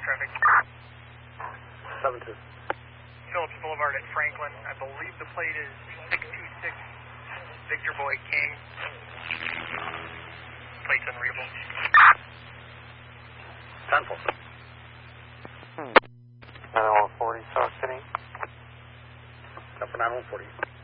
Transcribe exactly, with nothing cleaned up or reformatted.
traffic. seven two. Phillips Boulevard at Franklin. I believe the plate is six two six Victor Boy King. Plate's unreadable. ten four. nine one forty, South City. Number nine one forty.